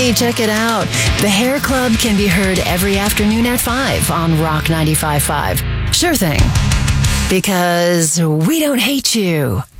Hey, check it out. The Hair Club can be heard every afternoon at 5 on Rock 95.5. Sure thing. Because we don't hate you.